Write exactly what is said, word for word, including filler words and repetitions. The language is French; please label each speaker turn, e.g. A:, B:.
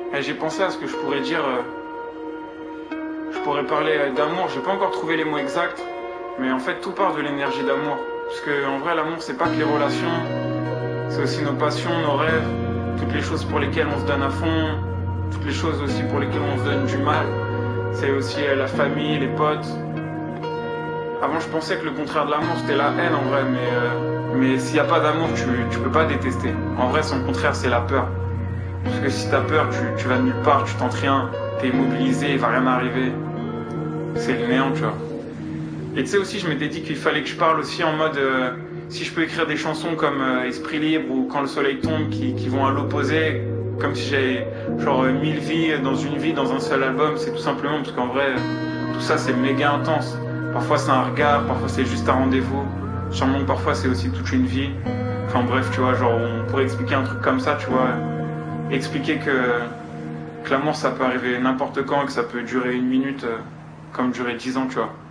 A: Et j'ai pensé à ce que je pourrais dire. euh, Je pourrais parler euh, d'amour. J'ai pas encore trouvé les mots exacts, mais en fait tout part de l'énergie d'amour. Parce que en vrai, l'amour c'est pas que les relations, c'est aussi nos passions, nos rêves, toutes les choses pour lesquelles on se donne à fond, toutes les choses aussi pour lesquelles on se donne du mal. C'est aussi euh, la famille, les potes. Avant, je pensais que le contraire de l'amour c'était la haine en vrai, mais euh, mais s'il y a pas d'amour, tu tu peux pas détester. En vrai, son contraire c'est la peur. Parce que si t'as peur, tu, tu vas nulle part, tu tentes rien, t'es immobilisé, il va rien arriver. C'est le néant, tu vois. Et tu sais aussi, je m'étais dit qu'il fallait que je parle aussi en mode, euh, si je peux écrire des chansons comme euh, Esprit libre ou Quand le soleil tombe, qui, qui vont à l'opposé, comme si j'avais genre euh, mille vies dans une vie, dans un seul album, c'est tout simplement parce qu'en vrai, tout ça c'est méga intense. Parfois c'est un regard, parfois c'est juste un rendez-vous. Sûrement que parfois c'est aussi toute une vie. Enfin bref, tu vois, genre on pourrait expliquer un truc comme ça, tu vois. Expliquer que, que l'amour ça peut arriver n'importe quand et que ça peut durer une minute euh, comme durer dix ans, tu vois.